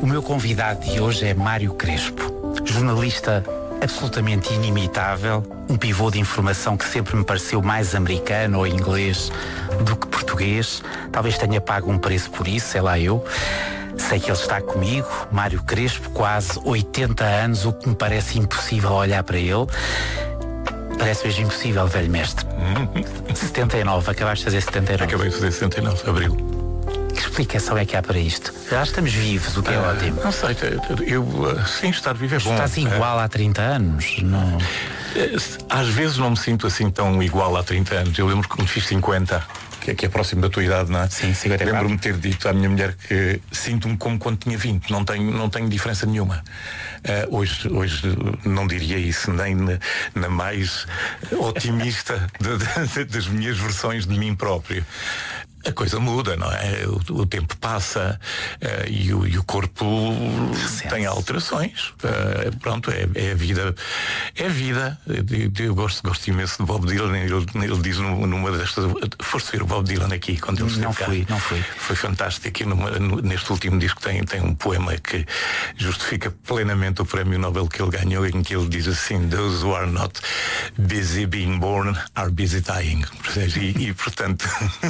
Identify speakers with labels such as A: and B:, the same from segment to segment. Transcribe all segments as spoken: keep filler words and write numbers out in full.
A: O meu convidado de hoje é Mário Crespo, jornalista absolutamente inimitável, um pivô de informação que sempre me pareceu mais americano ou inglês do que português. Talvez tenha pago um preço por isso, sei lá eu. Sei que ele está comigo, Mário Crespo, quase oitenta anos, o que me parece impossível olhar para ele. Parece mesmo impossível, velho mestre. setenta e nove, acabaste de fazer setenta e nove.
B: Acabei de fazer setenta e nove, abril.
A: Que explicação é que há para isto? Já estamos vivos, o que é
B: ah,
A: ótimo.
B: Não sei, eu, sim, estar vivo é bom.
A: Estás igual há trinta anos? Não...
B: Às vezes não me sinto assim tão igual há trinta anos. Eu lembro que me fiz cinquenta, que é, que é próximo da tua idade, não é?
A: Sim, cinquenta e quatro.
B: Lembro-me de ter dito à minha mulher que sinto-me como quando tinha vinte, não tenho, não tenho diferença nenhuma. Uh, hoje, hoje não diria isso, nem na, na mais otimista de, de, das minhas versões de mim próprio. A coisa muda, não é? O, o tempo passa uh, e, o, e o corpo Recente. tem alterações. Uh, pronto, é, é a vida. É a vida. Eu, eu gosto, gosto imenso de Bob Dylan. Ele, ele diz numa destas. Foste ver o Bob Dylan aqui quando ele esteve
A: Não
B: cá.
A: fui, não fui.
B: Foi fantástico. Aqui numa, neste último disco tem, tem um poema que justifica plenamente o prémio Nobel que ele ganhou, em que ele diz assim: Those who are not busy being born are busy dying. E, e portanto.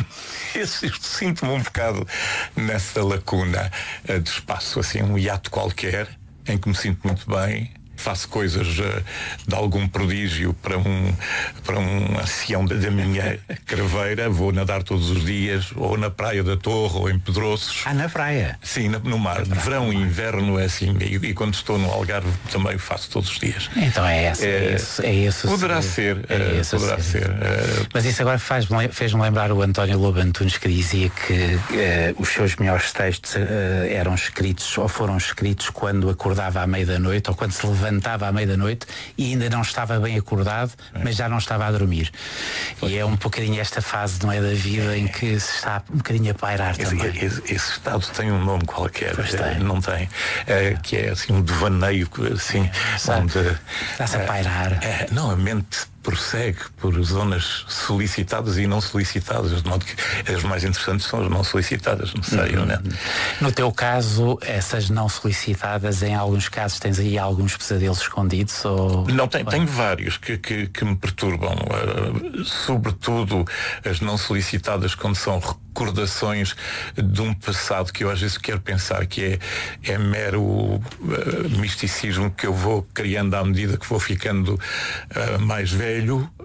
B: Sinto-me um bocado nessa lacuna uh, de espaço, assim, um hiato qualquer, em que me sinto muito bem. Faço coisas uh, de algum prodígio para um, para um ancião da, da minha craveira. Vou nadar todos os dias, ou na Praia da Torre, ou em Pedroços.
A: Ah, na praia?
B: Sim, no, no mar.
A: Na
B: Verão e inverno é assim. E, e quando estou no Algarve também faço todos os dias.
A: Então é essa, é, é esse. É esse
B: poderá ser. ser
A: é
B: uh, poderá ser. ser uh,
A: Mas isso agora faz-me, fez-me lembrar o António Lobo Antunes, que dizia que uh, os seus melhores textos uh, eram escritos, ou foram escritos quando acordava à meia da noite, ou quando se levantava à meia da noite e ainda não estava bem acordado, é. mas já não estava a dormir. Foi. E é um bocadinho esta fase, não é, da vida, em que se está um bocadinho a pairar
B: esse,
A: também.
B: Esse, esse estado tem um nome qualquer,
A: tem.
B: não tem, é, que é assim um devaneio, assim,
A: é,
B: onde
A: está-se a pairar.
B: É, não, a mente prossegue por zonas solicitadas e não solicitadas, de modo que as mais interessantes são as não solicitadas, não sei, uhum. né?
A: No teu caso, essas não solicitadas, em alguns casos tens aí alguns pesadelos escondidos? Ou...
B: Não, tem, tenho vários que, que, que me perturbam, uh, sobretudo as não solicitadas, quando são recordações de um passado que eu às vezes quero pensar que é, é mero uh, misticismo que eu vou criando à medida que vou ficando uh, mais velho.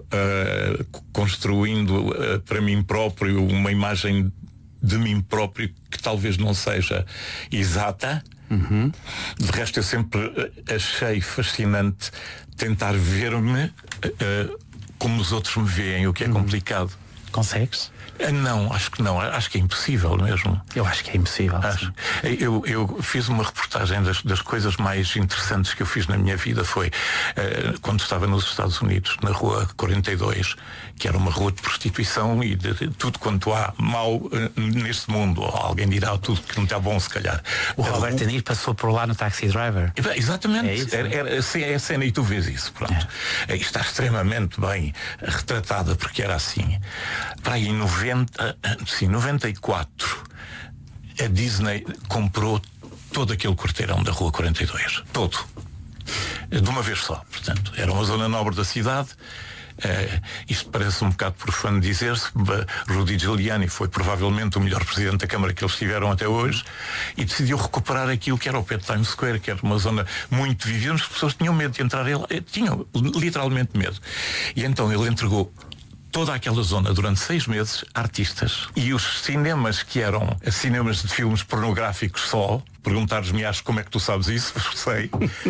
B: Uh, construindo uh, para mim próprio uma imagem de mim próprio que talvez não seja exata.
A: Uhum.
B: De resto, eu sempre achei fascinante tentar ver-me uh, como os outros me veem, o que é uhum. complicado.
A: Consegues?
B: Não, acho que não, acho que é impossível mesmo.
A: Eu acho que é impossível.
B: Acho. Eu, eu fiz uma reportagem das, das coisas mais interessantes que eu fiz na minha vida. Foi uh, quando estava nos Estados Unidos, na rua quarenta e dois, que era uma rua de prostituição e de, de tudo quanto há mal uh, neste mundo. Ou alguém dirá tudo que não está bom, se calhar.
A: O Robert De Niro passou por lá no Taxi Driver.
B: Exatamente.
A: É isso,
B: era, era, assim, é a cena e tu vês isso. Pronto. É. Está extremamente bem retratada, porque era assim. Para aí em noventa, sim, noventa e quatro, a Disney comprou todo aquele quarteirão da rua quarenta e dois. Todo. De uma vez só. Portanto, era uma zona nobre da cidade. Uh, isto parece um bocado profano dizer-se. Rudy Giuliani foi provavelmente o melhor presidente da Câmara que eles tiveram até hoje e decidiu recuperar aquilo que era o pé de Times Square, que era uma zona muito vivida, as pessoas tinham medo de entrar lá, tinham literalmente medo. E então ele entregou toda aquela zona durante seis meses a artistas. E os cinemas que eram cinemas de filmes pornográficos só, perguntares-me, acho, como é que tu sabes isso? Sei.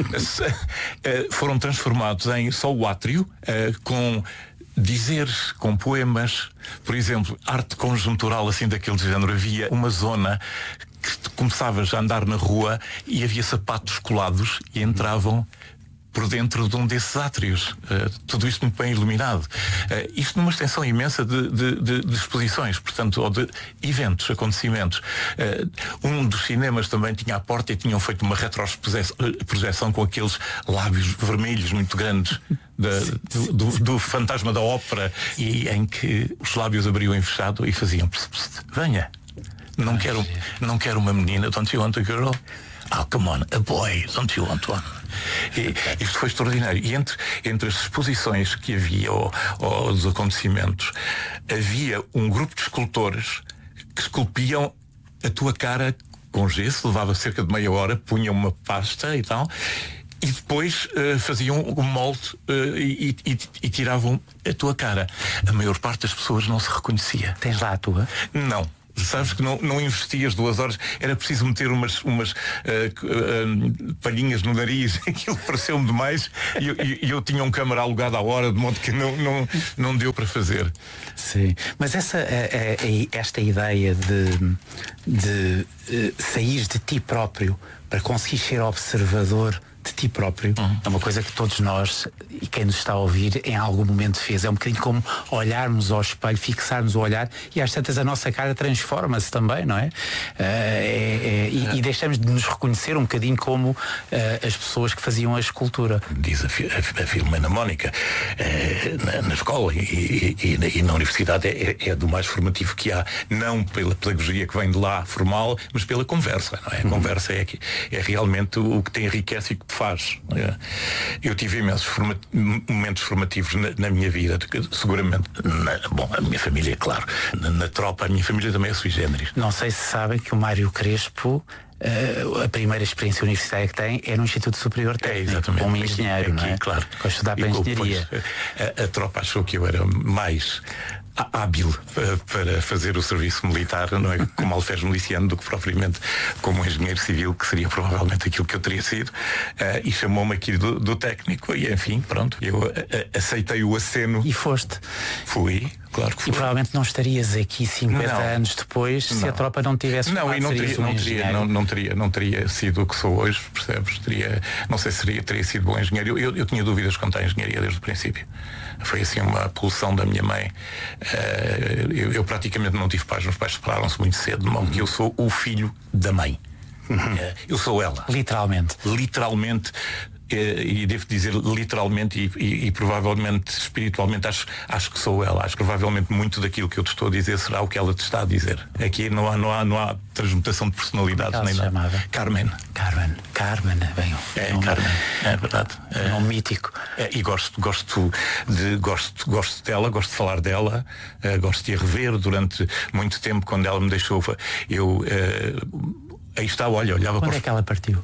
B: Foram transformados em só o átrio, com dizeres, com poemas. Por exemplo, arte conjuntural assim daquele género. Havia uma zona que começavas a andar na rua e havia sapatos colados e entravam por dentro de um desses átrios. Uh, tudo isto muito bem iluminado. Uh, isto numa extensão imensa de, de, de, de exposições, portanto, ou de eventos, acontecimentos. Uh, um dos cinemas também tinha a porta e tinham feito uma retroprojeção com aqueles lábios vermelhos muito grandes da, do, do, do fantasma da ópera, e em que os lábios abriam em fechado e faziam pss, pss, venha. Não quero, não quero uma menina, don't you want a girl? Oh, come on, a boy, don't you want one? E isto foi extraordinário. E entre, entre as exposições que havia, ou, ou os acontecimentos, havia um grupo de escultores que esculpiam a tua cara com gesso, levava cerca de meia hora, punham uma pasta e tal, e depois uh, faziam o molde uh, e, e, e tiravam a tua cara. A maior parte das pessoas não se reconhecia.
A: Tens lá a tua?
B: Não. Sabes que não, não investi as duas horas. Era preciso meter umas, umas uh, uh, palhinhas no nariz. Aquilo pareceu-me demais. E eu, eu, eu tinha um câmara alugado à hora, de modo que não, não, não deu para fazer.
A: Sim, mas essa, é, é, esta ideia de, de uh, sair de ti próprio para conseguir ser observador de ti próprio, uhum. é uma coisa que todos nós, e quem nos está a ouvir, em algum momento fez. É um bocadinho como olharmos ao espelho, fixarmos o olhar, e às tantas a nossa cara transforma-se também, não é? Uh, é, é e, e deixamos de nos reconhecer um bocadinho como uh, as pessoas que faziam a escultura.
B: Diz a, a, a Filomena Mónica, uh, na, na escola e, e, e, e na universidade é, é do mais formativo que há, não pela pedagogia que vem de lá formal, mas pela conversa, não é? A uhum. conversa é, que, é realmente o que te enriquece e que faz. Eu tive imensos forma, momentos formativos na, na minha vida, seguramente. Na, bom, a minha família, claro. Na, na tropa, a minha família também é sui generis.
A: Não sei se sabem que o Mário Crespo, uh, a primeira experiência universitária que tem é no Instituto Superior Técnico,
B: é, exatamente.
A: como engenheiro, aqui, não é?
B: Claro.
A: Para estudar para a engenharia.
B: Depois, a, a tropa achou que eu era mais hábil para fazer o serviço militar, não é, como alfés miliciano, do que propriamente como engenheiro civil, que seria provavelmente aquilo que eu teria sido, uh, e chamou-me aqui do, do técnico, e enfim, pronto, eu uh, aceitei o aceno.
A: E foste?
B: Fui, claro que fui.
A: E provavelmente não estarias aqui cinquenta não. anos depois, não. se a tropa não tivesse
B: não, e não teria,
A: um
B: não, teria, não, não, teria, não teria sido o que sou hoje, percebes? Teria, não sei se seria, teria sido bom engenheiro. Eu, eu, eu tinha dúvidas quanto à engenharia desde o princípio. Foi assim uma pulsão da minha mãe. Uh, eu, eu praticamente não tive pais, meus pais separaram-se muito cedo, de modo que eu sou o filho da mãe. Uh, eu sou ela.
A: Literalmente.
B: Literalmente. E devo dizer literalmente e, e, e provavelmente espiritualmente acho, acho que sou ela. Acho que provavelmente muito daquilo que eu te estou a dizer será o que ela te está a dizer. Aqui não há, não há, não há transmutação de personalidades.
A: Ela
B: nem
A: se
B: nada.
A: chamava?
B: Carmen.
A: Carmen. Carmen, bem.
B: É, um, Carmen. É verdade.
A: É um mítico.
B: É, e gosto, gosto, de, gosto, gosto dela, gosto de falar dela, uh, gosto de a rever durante muito tempo. Quando ela me deixou, eu uh, aí está, olha, olhava
A: Quando
B: para.
A: é que ela partiu?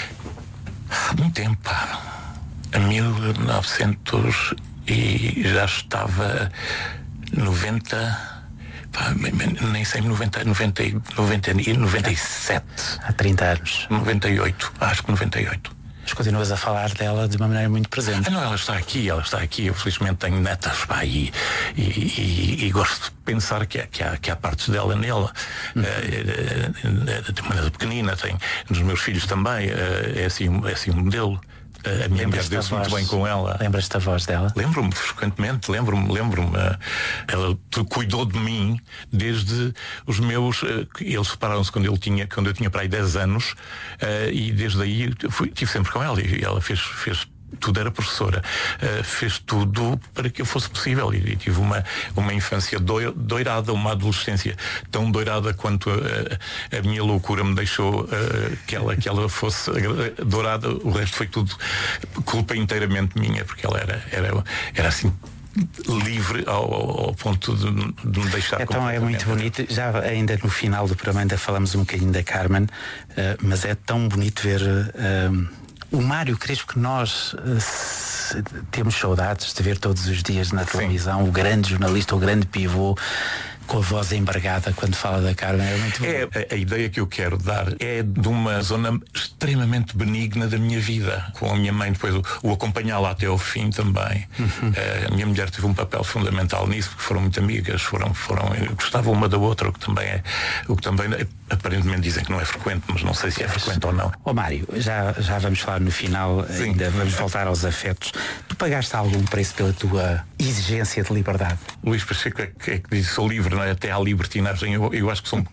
B: Há muito tempo, pá. A mil e novecentos e já estava noventa, pá, nem sei, noventa, noventa, noventa, noventa e sete.
A: Há trinta anos.
B: noventa e oito, acho que noventa e oito.
A: Mas continuas a falar dela de uma maneira muito presente.
B: Ah, não, ela está aqui, ela está aqui. Eu felizmente tenho netas, pá, e, e, e, e gosto de pensar que há, que há, que há partes dela nela. Uhum. Uh, de maneira pequenina, tem nos meus filhos também. Uh, é, assim, é assim um modelo. A minha mulher deu-se muito bem com ela.
A: Lembras-te da voz dela?
B: Lembro-me frequentemente, lembro-me, lembro-me. Ela cuidou de mim desde os meus. Eles separaram-se quando, ele tinha, quando eu tinha para aí dez anos, e desde aí fui, estive sempre com ela. E ela fez. fez tudo, era professora, uh, fez tudo para que eu fosse possível, e, e tive uma, uma infância doi, doirada, uma adolescência tão doirada quanto a, a, a minha loucura me deixou uh, que, ela, que ela fosse dourada. O resto foi tudo culpa inteiramente minha, porque ela era, era, era assim livre ao, ao ponto de, de me deixar.
A: Então é muito bonito. Já ainda no final do programa ainda falamos um bocadinho da Carmen, uh, mas é tão bonito ver uh, o Mário Crespo que nós uh, temos saudades de ver todos os dias na televisão. Sim. O grande jornalista, o grande pivô, com a voz embargada quando fala da Carmen. É muito
B: é, a, a ideia que eu quero dar é de uma zona extremamente benigna da minha vida, com a minha mãe depois o, o acompanhá-la até ao fim também. Uhum. Uh, a minha mulher teve um papel fundamental nisso, porque foram muito amigas, foram, foram, gostavam uma da outra, o que também é, o que também é, aparentemente dizem que não é frequente, mas não sei se é frequente ou não.
A: Ó oh, Mário, já, já vamos falar no final. Sim. Ainda vamos voltar aos afetos. Tu pagaste algum preço pela tua exigência de liberdade?
B: Luís Pacheco é que, é que diz: sou livre, não é? Até à libertinagem. Eu, eu acho que sou um bocado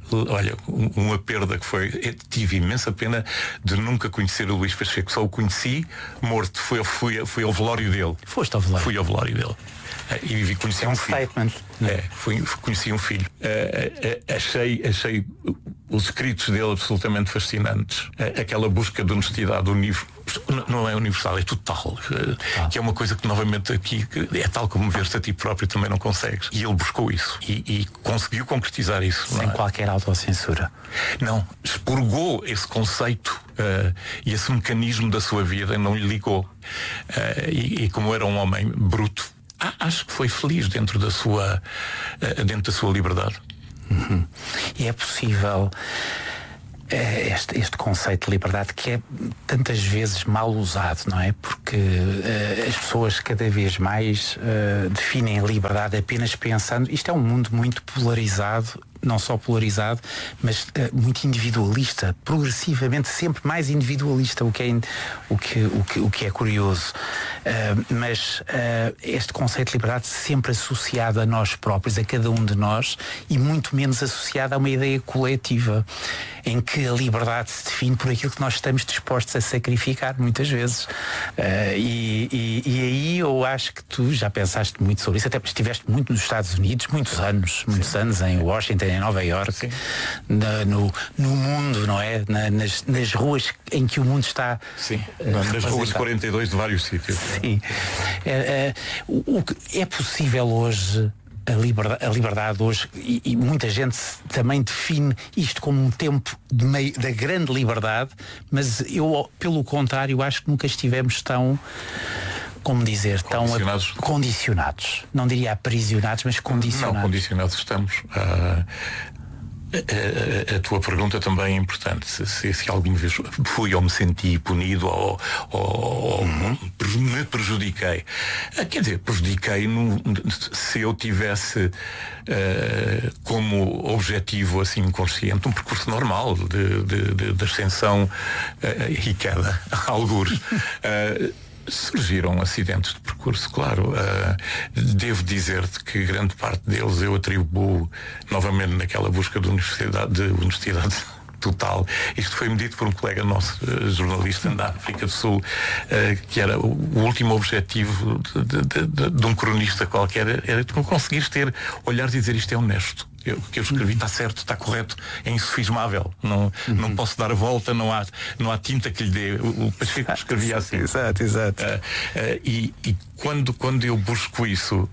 B: olha, uma perda que foi. Eu tive imensa pena de nunca conhecer o Luís Pacheco. Só o conheci morto. Fui, fui, fui ao velório dele.
A: Foste ao velório?
B: Fui ao velório dele. E conheci
A: é um,
B: um
A: filho.
B: Statement. É, fui, conheci um filho. Uh, uh, achei, achei os escritos dele absolutamente fascinantes. Uh, aquela busca de honestidade, não é universal, é total. Uh, ah. Que é uma coisa que novamente aqui é tal como ver-se a ti próprio também não consegues. E ele buscou isso e, e conseguiu concretizar isso.
A: Sem
B: não é?
A: Qualquer autocensura.
B: Não, expurgou esse conceito uh, e esse mecanismo da sua vida, não lhe ligou. Uh, e, e como era um homem bruto, acho que foi feliz dentro da sua, dentro da sua liberdade.
A: Uhum. E é possível este, este conceito de liberdade que é tantas vezes mal usado, não é? Porque uh, as pessoas cada vez mais uh, definem a liberdade apenas pensando, isto é um mundo muito polarizado, não só polarizado, mas uh, muito individualista, progressivamente sempre mais individualista, o que é, o que, o que, o que é curioso. Uh, mas uh, este conceito de liberdade sempre associado a nós próprios, a cada um de nós, e muito menos associado a uma ideia coletiva, em que a liberdade se define por aquilo que nós estamos dispostos a sacrificar, muitas vezes. Uh, e, e, e aí eu acho que tu já pensaste muito sobre isso, até porque estiveste muito nos Estados Unidos, muitos anos, muitos Sim. anos em Washington, em Nova Iorque, na, no, no mundo, não é? Na, nas, nas ruas em que o mundo está.
B: Sim, uh, nas ruas quarenta e dois de vários sítios.
A: Sim. É, é, o, é possível hoje a liberdade, a liberdade hoje, e, e muita gente também define isto como um tempo de meio, da grande liberdade, mas eu, pelo contrário, acho que nunca estivemos tão, como dizer,
B: condicionados.
A: tão condicionados. Não diria aprisionados, mas condicionados.
B: Não, condicionados estamos. Uh, a, a, a tua pergunta também é importante. Se, se, se alguma vez fui ou me senti punido ou, ou, uhum. ou me prejudiquei. Uh, quer dizer, prejudiquei no, se eu tivesse uh, como objetivo assim inconsciente um percurso normal de, de, de, de ascensão uh, e queda, algures. Uh, Surgiram acidentes de percurso, claro. Uh, devo dizer-te que grande parte deles eu atribuo novamente naquela busca de honestidade, de honestidade total. Isto foi medido por um colega nosso, uh, jornalista da África do Sul, uh, que era o, o último objetivo de, de, de, de um cronista qualquer, era tu conseguires ter, olhar e dizer isto é honesto. O que eu escrevi está certo, está correto, é insufismável. Não, uhum. não posso dar a volta, não há, não há tinta que lhe dê. O, o Pacheco escrevia assim.
A: Exato, exato. Uh,
B: uh, e e quando, quando eu busco isso, uh,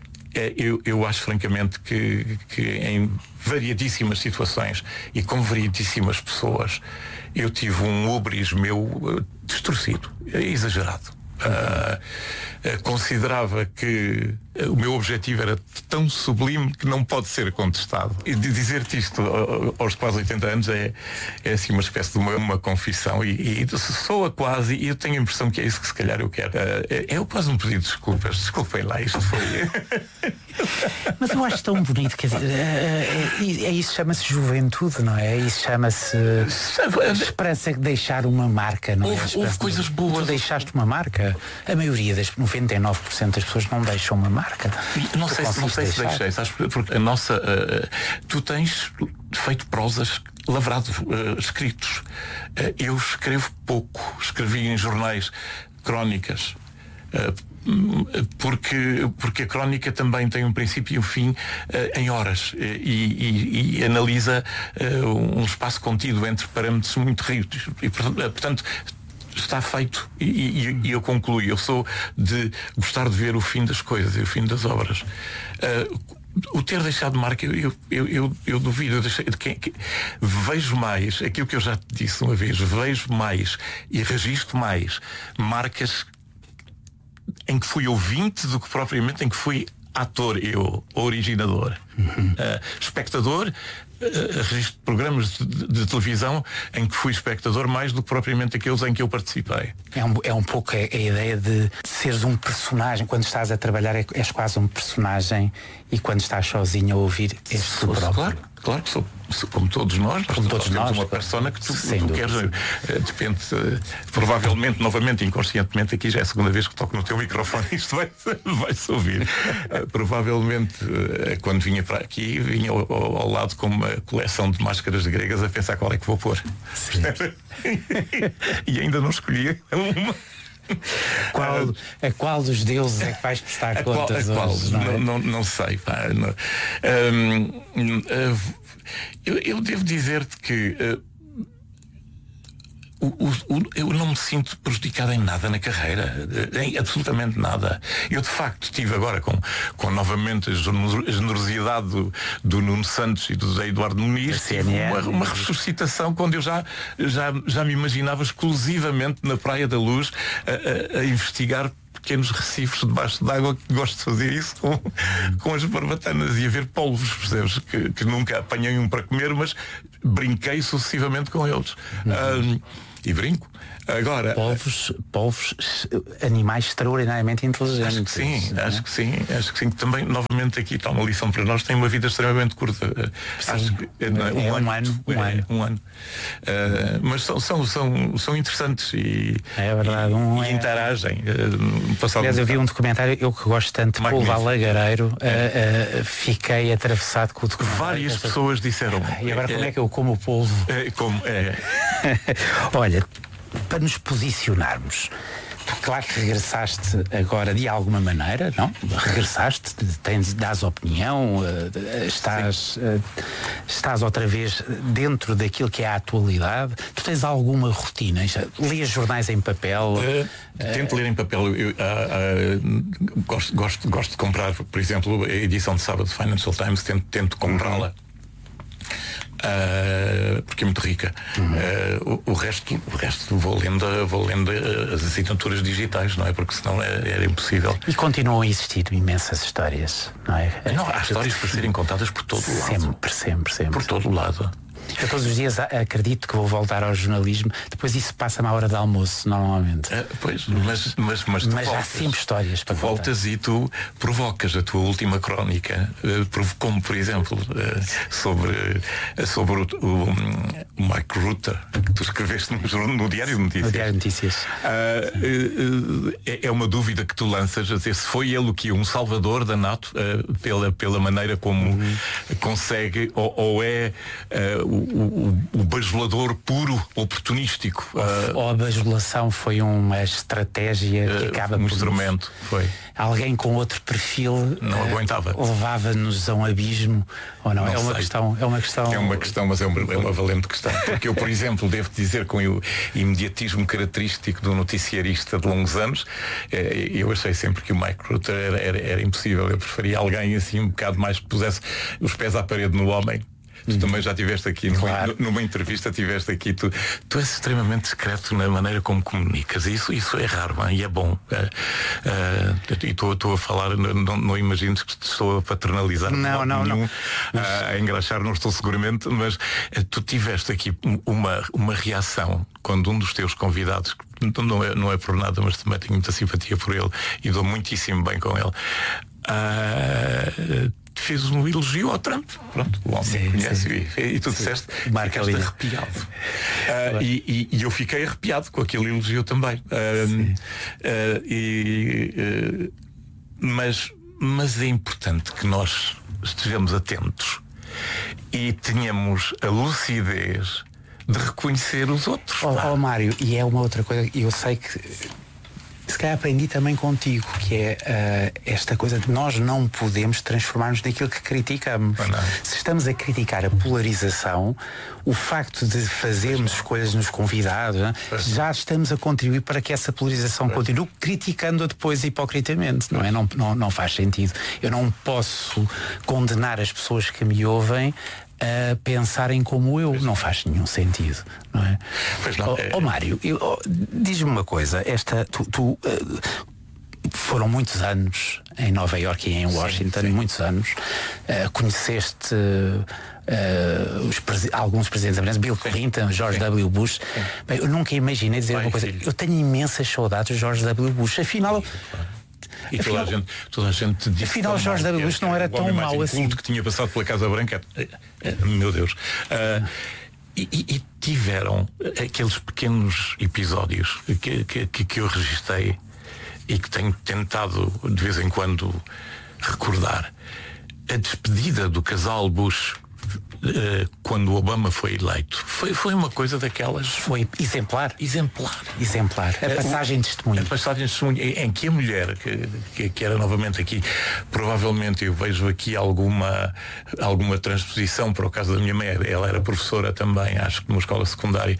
B: eu, eu acho francamente que, que em variadíssimas situações e com variadíssimas pessoas, eu tive um hubris meu uh, distorcido, exagerado. Uh, uh, considerava que uh, o meu objetivo era tão sublime que não pode ser contestado. E de dizer-te isto uh, aos quase oitenta anos é, é assim uma espécie de uma, uma confissão e, e soa quase, e eu tenho a impressão que é isso que se calhar eu quero. Uh, é, é quase um pedido de desculpas. Desculpem lá, isto foi.
A: Mas eu acho tão bonito, quer dizer, é, é, é isso, chama-se juventude, não é? Isso chama-se esperança de deixar uma marca, não
B: houve,
A: é?
B: Houve coisas boas.
A: Tu deixaste uma marca. A maioria das noventa e nove por cento das pessoas não deixam uma marca.
B: Não sei, não sei se deixei, sabes? Porque a nossa. Uh, tu tens feito prosas lavrados, uh, escritos. Uh, eu escrevo pouco. Escrevi em jornais, crónicas. Uh, Porque, porque a crónica também tem um princípio e um fim uh, em horas e, e, e analisa uh, um espaço contido entre parâmetros muito rígidos e, portanto, está feito e, e, e eu concluo. Eu sou de gostar de ver o fim das coisas e o fim das obras. Uh, o ter deixado marca, eu, eu, eu, eu duvido. Eu deixei, que, que, vejo mais aquilo que eu já te disse uma vez, vejo mais e registro mais marcas em que fui ouvinte do que propriamente em que fui ator, eu, originador. Uhum. Uh, espectador, uh, registro de programas de, de, de televisão em que fui espectador mais do que propriamente aqueles em que eu participei.
A: É um, é um pouco a, a ideia de seres um personagem. Quando estás a trabalhar és quase um personagem e quando estás sozinho a ouvir és tu próprio.
B: Claro. Claro que sou, sou como todos nós, nós,
A: como todos
B: nós temos
A: nós,
B: uma persona que tu, tu queres, de repente, provavelmente, novamente, inconscientemente, aqui já é a segunda vez que toco no teu microfone, isto vai, vai-se ouvir. Uh, provavelmente, uh, quando vinha para aqui, vinha ao, ao, ao lado com uma coleção de máscaras gregas a pensar qual é que vou pôr. E ainda não escolhi uma.
A: Qual, a qual dos deuses é que vais prestar
B: a
A: contas
B: qual, a qual,
A: hoje? Não, é?
B: não, não, não sei. Pá, não. Um, uh, eu, eu devo dizer-te que uh, o, o, eu não me sinto prejudicado em nada na carreira, em absolutamente nada. Eu de facto estive agora com, com novamente a generosidade do, do Nuno Santos e do Eduardo Muniz, uma, uma ressuscitação quando eu já, já, já me imaginava exclusivamente na Praia da Luz a, a, a investigar pequenos recifes debaixo d'água, que gosto de fazer isso com, com as barbatanas e a ver polvos, percebes? Que, que nunca apanhei um para comer, mas brinquei sucessivamente com eles. Uhum. Um, e brinco. Agora,
A: polvos, polvos, animais extraordinariamente inteligentes.
B: Acho que sim, é? acho que sim, acho que sim. Que também, novamente, aqui está uma lição para nós, tem uma vida extremamente curta.
A: Sim,
B: acho que é, não,
A: é um, um ano, ano, um
B: é,
A: ano.
B: Um ano. Uh, mas são, são, são, são interessantes e,
A: é verdade, um
B: e,
A: é...
B: e interagem. Uh,
A: Aliás, eu vi um documentário, eu que gosto tanto de Polvo Alagareiro, uh, uh, fiquei atravessado com o documentário.
B: Várias pessoas disseram.
A: Ah, e agora é, como é que eu como o polvo?
B: É, como, é.
A: Olha, para nos posicionarmos, claro que regressaste agora de alguma maneira, não? Regressaste, tens, dás opinião, estás, estás outra vez dentro daquilo que é a atualidade. Tu tens alguma rotina? Lês jornais em papel?
B: Uh, tento ler em papel. Eu, uh, uh, gosto, gosto, gosto de comprar, por exemplo, a edição de sábado do Financial Times, tento, tento comprá-la. Uh, porque é muito rica. Uhum. Uh, o, o resto, o resto vou lendo, vou lendo as assinaturas digitais, não é? Porque senão era, era impossível.
A: E continuam a existir imensas histórias, não é?
B: Não, há histórias para serem contadas por todo o lado.
A: Sempre, sempre, sempre.
B: Por todo o lado.
A: Eu todos os dias acredito que vou voltar ao jornalismo. Depois isso passa-me à hora de almoço, normalmente.
B: Uh, pois, mas, mas, mas, tu
A: mas
B: voltas,
A: há sempre histórias para
B: tu voltas
A: contar.
B: E tu provocas a tua última crónica, uh, como por exemplo uh, sobre, uh, sobre o, o, o Mike Rutte, que tu escreveste no, no Diário de Notícias.
A: No Diário de Notícias.
B: Uh, uh, uh, é uma dúvida que tu lanças, a dizer se foi ele o que um salvador da NATO, uh, pela, pela maneira como uhum. consegue, ou, ou é uh, o, o, o bajulador puro, oportunístico.
A: Ou, ou a bajulação foi uma estratégia que acaba
B: um
A: por
B: instrumento,
A: nos...
B: foi.
A: Alguém com outro perfil
B: não uh, aguentava.
A: Levava-nos a um abismo ou não? não é uma sei. questão, é uma questão.
B: É uma questão, mas é uma, é uma valente questão. Porque eu, por exemplo, devo dizer com o imediatismo característico do noticiarista de longos anos, eh, eu achei sempre que o Mike Rutte era, era, era impossível. Eu preferia alguém assim um bocado mais que pusesse os pés à parede no homem. Tu hum. também já tiveste aqui, claro. numa, numa entrevista tiveste aqui, tu, tu és extremamente discreto na maneira como comunicas, e isso, isso é raro, man, e é bom. Uh, uh, e estou a falar, não, não imagines que estou a paternalizar,
A: não, não,
B: nenhum,
A: não.
B: Uh, a engraxar, não estou seguramente, mas uh, tu tiveste aqui uma, uma reação quando um dos teus convidados, não é, não é por nada, mas também tenho muita simpatia por ele e dou muitíssimo bem com ele. Uh, fez um elogio ao Trump. Pronto, o homem sim, conhece sim. E, e tu sim. disseste ficaste arrepiado. Uh, e, e, e eu fiquei arrepiado com aquele elogio também. Uh, uh, e, uh, mas, mas é importante que nós estejamos atentos e tenhamos a lucidez de reconhecer os outros.
A: Ó oh, oh, Mário, e é uma outra coisa, eu sei que se calhar aprendi também contigo, que é uh, esta coisa de nós não podemos transformar-nos naquilo que criticamos. Se estamos a criticar a polarização, o facto de fazermos escolhas nos convidados, né, já estamos a contribuir para que essa polarização continue, criticando-a depois hipocritamente, não é? Não, não, não faz sentido. Eu não posso condenar as pessoas que me ouvem a pensarem como eu, não faz nenhum sentido, não é? Pois não. Ó oh, oh, Mário, oh, diz-me uma coisa, esta, tu, tu uh, foram muitos anos em Nova Iorque e em Washington, sim, sim. muitos anos, uh, conheceste uh, os presi- alguns presidentes americanos, Bill Clinton, George sim. W. Bush. Bem, eu nunca imaginei dizer Vai, uma coisa, filho. Eu tenho imensas saudades de George W. Bush, afinal
B: E toda, afinal, a gente, toda a gente disse.
A: Afinal, George W. Bush não era tão mau assim.
B: Que tinha passado pela Casa Branca. Meu Deus. Uh, e, e tiveram aqueles pequenos episódios que, que, que eu registrei e que tenho tentado de vez em quando recordar. A despedida do casal Bush uh, quando Obama foi eleito foi, foi uma coisa daquelas.
A: Foi exemplar.
B: Exemplar.
A: Exemplar. A passagem de testemunho.
B: A passagem de testemunho em que a mulher, que, que, que era novamente aqui, provavelmente eu vejo aqui alguma, alguma transposição para o caso da minha mãe. Ela era professora também, acho que numa escola secundária.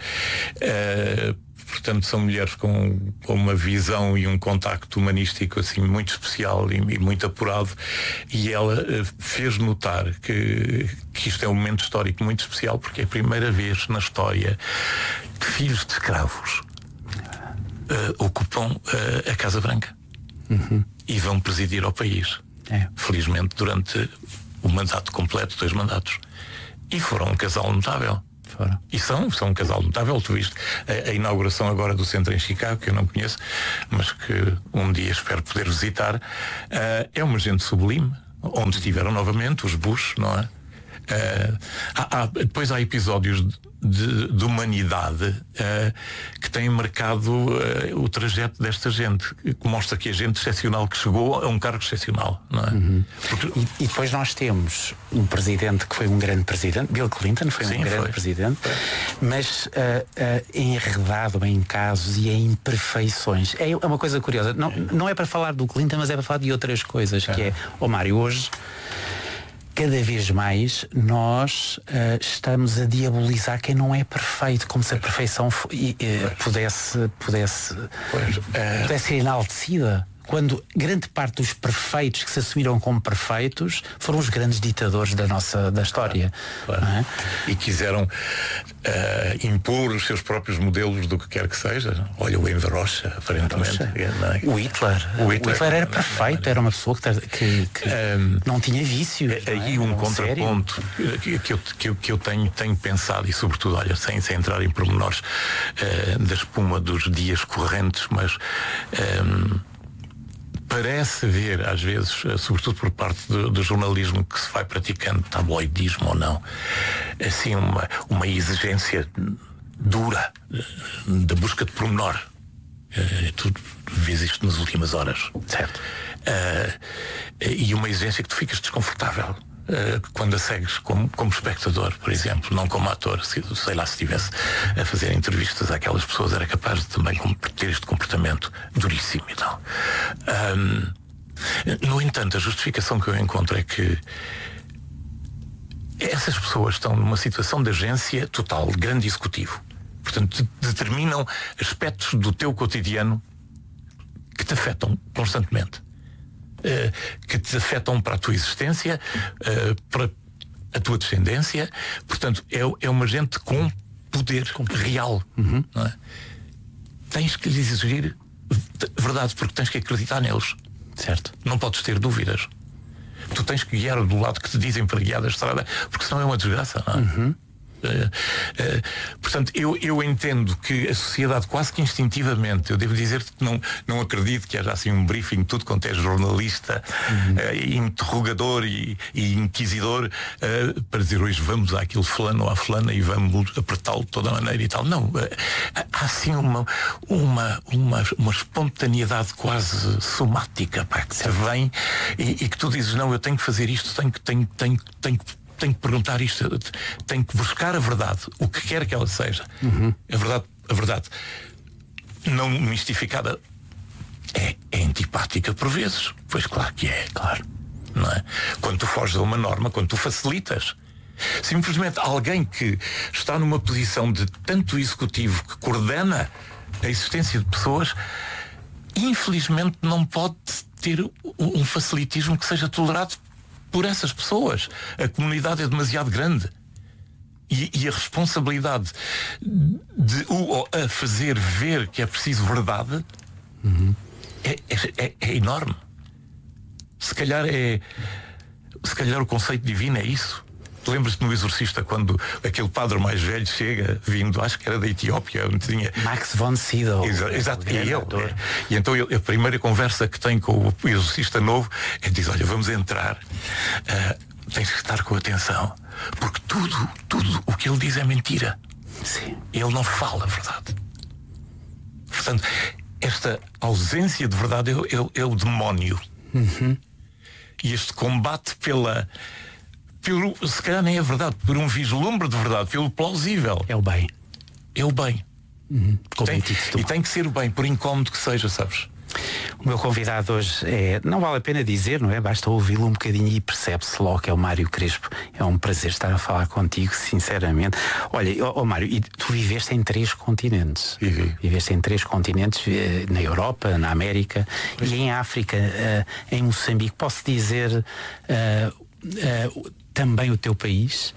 B: Uh, Portanto, são mulheres com, com uma visão e um contacto humanístico assim muito especial e, e muito apurado, e ela uh, fez notar que, que isto é um momento histórico muito especial, porque é a primeira vez na história que filhos de escravos uh, ocupam uh, a Casa Branca uhum. e vão presidir ao país. É. Felizmente durante o mandato completo, dois mandatos. E foram um casal notável. Fora. E são, são um casal notável. Tu viste a, a inauguração agora do centro em Chicago, que eu não conheço, mas que um dia espero poder visitar. Uh, é uma gente sublime, onde estiveram novamente os Bush, não é? Uh, há, há, depois há episódios de, de humanidade uh, que têm marcado uh, o trajeto desta gente, que mostra que a gente excepcional que chegou a um cargo excepcional, não é? Uhum.
A: Porque... E, e depois nós temos um presidente que foi um grande presidente, Bill Clinton foi Sim, um grande foi. presidente, mas uh, uh, enredado em casos e em imperfeições. É uma coisa curiosa, não, não é para falar do Clinton, mas é para falar de outras coisas, é. que é, ó oh, Mário, hoje cada vez mais nós uh, estamos a diabolizar quem não é perfeito, como se a perfeição f- e, uh, pudesse, pudesse, pois, uh, pudesse ser enaltecida. Quando grande parte dos perfeitos que se assumiram como perfeitos foram os grandes ditadores da nossa da história.
B: Claro, claro. É? E quiseram uh, impor os seus próprios modelos do que quer que seja. Olha o Enver Rocha, aparentemente.
A: Rocha. O Hitler. O Hitler, o Hitler era perfeito, era uma pessoa que, que, que um, não tinha vícios.
B: É, aí é? um não contraponto que, que, eu, que, eu, que eu tenho, tenho pensado, e sobretudo, olha, sem, sem entrar em pormenores uh, da espuma dos dias correntes, mas um, parece haver, às vezes, sobretudo por parte do, do jornalismo que se vai praticando, tabloidismo ou não, assim uma, uma exigência dura da busca de pormenor. Uh, tu vês isto nas últimas horas, certo? Uh, e uma exigência que tu ficas desconfortável uh, quando a segues como, como espectador, por exemplo, não como ator. Se, sei lá, se estivesse a fazer entrevistas àquelas pessoas, era capaz de também ter este comportamento duríssimo e tal. Um, no entanto, a justificação que eu encontro é que essas pessoas estão numa situação de agência total, de grande executivo. Portanto, determinam aspectos do teu cotidiano que te afetam constantemente, uh, que te afetam para a tua existência, uh, para a tua descendência. Portanto, é, é uma gente com poder com real. Uhum. Não é? Tens que lhes exigir verdade, porque tens que acreditar neles. Certo. Não podes ter dúvidas. Tu tens que guiar do lado que te dizem para guiar da estrada, porque senão é uma desgraça, não é? Uhum. Uh, uh, portanto, eu, eu entendo que a sociedade quase que instintivamente, eu devo dizer-te que não, não acredito que haja assim um briefing, tudo quanto é jornalista, uhum. uh, interrogador e, e inquisidor, uh, para dizer hoje vamos àquilo fulano ou à fulana e vamos apertá-lo de toda a maneira e tal. Não, uh, há assim uma, uma, uma, uma espontaneidade quase somática, pá, que se vem e, e que tu dizes, não, eu tenho que fazer isto, tenho que tenho, tenho, tenho que tenho que perguntar isto, tenho que buscar a verdade, o que quer que ela seja. Uhum. A verdade, a verdade não mistificada é, é antipática por vezes. Pois claro que é, claro. Não é? Quando tu foges a uma norma, quando tu facilitas. Simplesmente alguém que está numa posição de tanto executivo que coordena a existência de pessoas, infelizmente não pode ter um facilitismo que seja tolerado por essas pessoas. A comunidade é demasiado grande e, e a responsabilidade de o a fazer ver que é preciso verdade uhum. é, é, é enorme. Se calhar é se calhar o conceito divino é isso. Lembras-te no Exorcista quando aquele padre mais velho chega, vindo, acho que era da Etiópia, onde tinha...
A: Max von Sydow.
B: Exato, exato. E ele. É. E então ele, a primeira conversa que tem com o Exorcista novo é diz, olha, vamos entrar, uh, tens que estar com atenção, porque tudo, tudo o que ele diz é mentira.
A: Sim.
B: Ele não fala a verdade. Portanto, esta ausência de verdade é, é, é o demónio.
A: Uhum.
B: E este combate pela, pelo, se calhar nem é verdade, por um vislumbre de verdade, pelo plausível.
A: É o bem.
B: É o bem.
A: Uhum.
B: Tem, e tem que ser o bem, por incómodo que seja, sabes?
A: O meu convidado hoje é, não vale a pena dizer, não é? Basta ouvi-lo um bocadinho e percebe-se logo que é o Mário Crespo. É um prazer estar a falar contigo, sinceramente. Olha, oh, oh Mário, e tu viveste em três continentes.
B: Vivi.
A: Viveste em três continentes, na Europa, na América pois. E em África, uh, em Moçambique. Posso dizer uh, uh, também o teu país?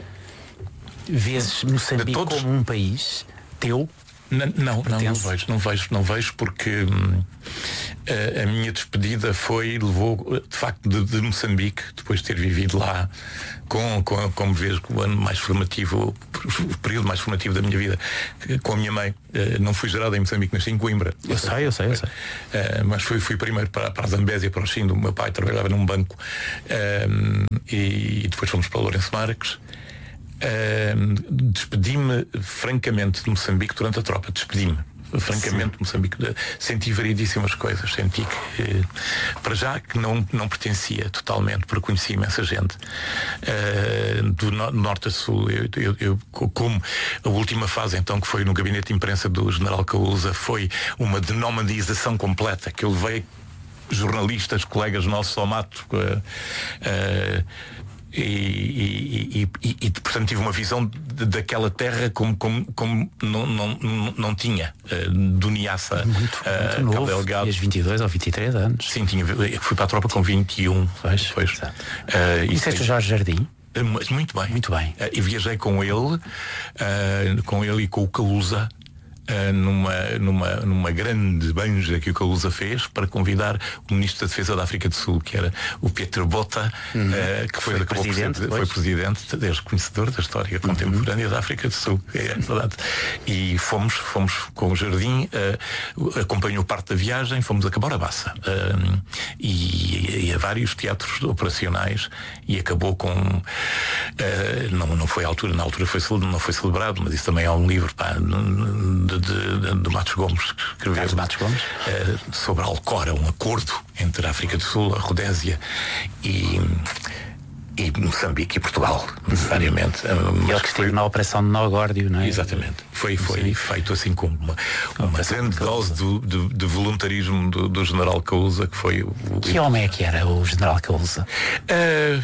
A: Vês Moçambique como um país teu?
B: Não, não, não, não vejo, não vejo, não vejo porque hum, a, a minha despedida foi, levou de facto de, de Moçambique, depois de ter vivido lá com, com como vês, o ano mais formativo, o período mais formativo da minha vida, com a minha mãe. Não fui gerado em Moçambique, nasci em Coimbra.
A: Eu sei, eu sei, eu sei.
B: Uh, mas fui, fui primeiro para, para a Zambésia, para o Chindo. O meu pai trabalhava num banco uh, e depois fomos para Lourenço Marques. Uh, despedi-me francamente de Moçambique durante a tropa, despedi-me francamente de Moçambique, senti variedíssimas coisas, senti que uh, para já que não, não pertencia totalmente, porque conheci imensa gente uh, do no norte a sul. Eu, eu, eu, como a última fase então que foi no gabinete de imprensa do general Kaúza foi uma denomadização completa, que eu levei jornalistas, colegas nossos ao mato, uh, uh, E, e, e, e, e portanto tive uma visão de, daquela terra como, como, como não, não, não tinha uh, do Niassa
A: muito, uh, muito novo, tinhas vinte e dois ou vinte e três anos.
B: Sim, tinha, fui para a tropa com vinte e um.
A: Pois, pois. Uh, e disseste o Jorge Jardim?
B: Uh, muito bem,
A: muito bem.
B: Uh, e viajei com ele uh, com ele e com o Kaúza Uh, numa, numa, numa grande banja que o Kaúza fez para convidar o Ministro da Defesa da África do Sul, que era o Peter Botha, uhum. uh, que foi,
A: foi presidente,
B: foi presidente, desde conhecedor da história uhum. contemporânea da África do Sul, é verdade. E fomos, fomos com o Jardim, uh, acompanhou parte da viagem, fomos a Caborabaça uh, e, e a vários teatros operacionais e acabou com uh, não, não foi à altura, na altura foi, não foi celebrado, mas isso também é um livro, pá, de De, de, de Matos Gomes, que escreveu
A: Matos Gomes?
B: Uh, sobre a Alcora, um acordo entre a África do Sul, a Rodésia e, e Moçambique e Portugal, necessariamente.
A: E ele que esteve na Operação de Nogórdio, não é?
B: Exatamente. Foi, foi feito assim com uma, uma grande dose de, de, de voluntarismo do, do general Kaúza, que foi o.
A: Que o... homem é que era o general Kaúza?
B: Uh,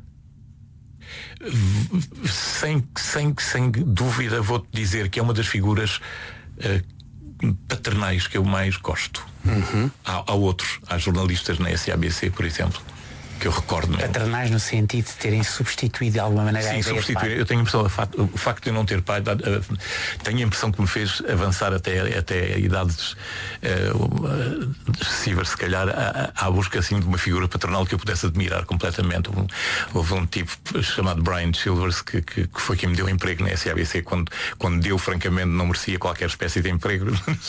B: sem, sem, sem dúvida vou-te dizer que é uma das figuras uh, paternais que eu mais gosto.
A: Uhum.
B: Há, há outros, há jornalistas na S A B C, por exemplo, que eu recordo.
A: Paternais no sentido de terem substituído de alguma maneira.
B: Sim, substituir. Eu tenho a impressão, o facto, o facto de eu não ter pai, tenho a impressão que me fez avançar até, até idades uh, excessivas, se calhar, à, à busca assim de uma figura paternal que eu pudesse admirar completamente. Um, houve um tipo chamado Brian Chilvers que, que, que foi quem me deu emprego na S A B C quando, quando deu, francamente, não merecia qualquer espécie de emprego.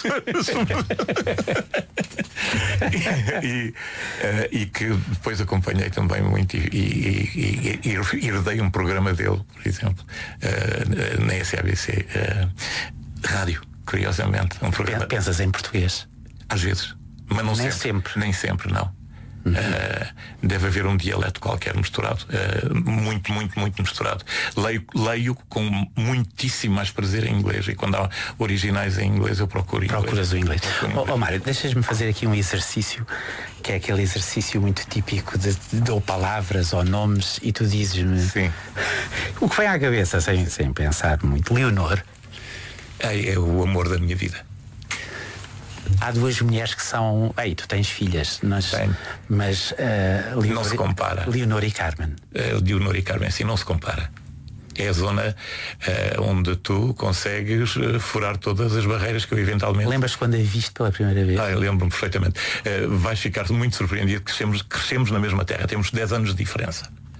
B: e, e, uh, e que depois acompanhei também muito e, e, e, e herdei um programa dele, por exemplo, uh, na S A B C, uh, rádio, curiosamente, um programa.
A: Pensas em português?
B: Às vezes, mas não
A: nem
B: sempre,
A: sempre.
B: Nem sempre, não. Uhum. Uh, deve haver um dialeto qualquer misturado, uh, muito, muito, muito misturado. Leio, leio com muitíssimo mais prazer em inglês, e quando há originais em inglês eu procuro inglês.
A: Procuras o inglês. Ó oh, oh, Mário, deixas-me fazer aqui um exercício, que é aquele exercício muito típico de, de dou palavras ou nomes e tu dizes-me o que vem à cabeça sem, sem pensar muito. Leonor.
B: É, é o amor da minha vida.
A: Há duas mulheres que são. Ei, tu tens filhas, mas, mas uh, Leonor,
B: não se compara.
A: Leonor e Carmen.
B: Uh, Leonor e Carmen, sim, não se compara. É a zona uh, onde tu consegues uh, furar todas as barreiras que eu eventualmente.
A: Lembras quando a viste pela primeira vez?
B: Ah, eu lembro-me perfeitamente. Uh, vais ficar muito surpreendido que crescemos, crescemos na mesma terra, temos dez anos de diferença.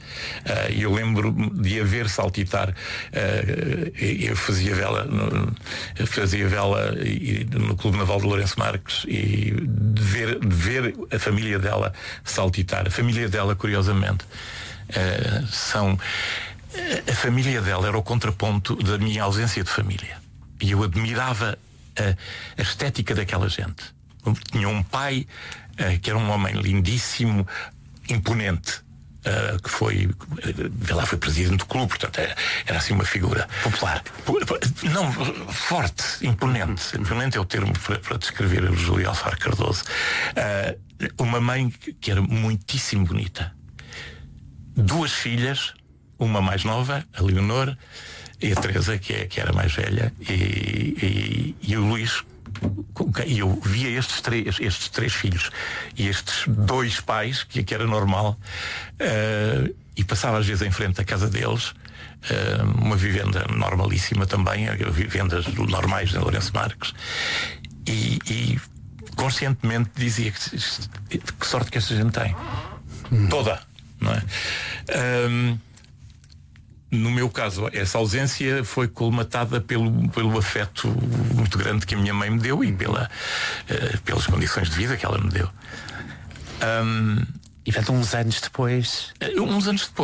B: Uh, e eu lembro de a ver saltitar. Uh, eu fazia vela no, eu fazia vela no Clube Naval de Lourenço Marques, e de ver, de ver a família dela saltitar. A família dela, curiosamente, uh, são a família dela era o contraponto da minha ausência de família. E eu admirava a, a estética daquela gente. Tinha um pai uh, que era um homem lindíssimo, imponente, uh, que foi, uh, lá foi presidente do clube, portanto era, era assim uma figura
A: popular.
B: Não, forte, imponente. Imponente é o termo para, para descrever o Júlio Alfaro Cardoso. Uh, uma mãe que era muitíssimo bonita. Duas filhas, uma mais nova, a Leonor, e a Teresa, que, é, que era mais velha, e, e, e o Luís. E eu via estes três, estes três filhos e estes dois pais, que, que era normal, uh, e passava às vezes em frente à casa deles, uh, uma vivenda normalíssima também, vivendas normais em Lourenço Marques, e, e conscientemente dizia que, que sorte que esta gente tem. Hum. Toda, não é? Um, No meu caso, essa ausência foi colmatada pelo, pelo afeto muito grande que a minha mãe me deu e pela, uh, pelas condições de vida que ela me deu. Um,
A: e portanto, uns anos depois.
B: Uns anos depois.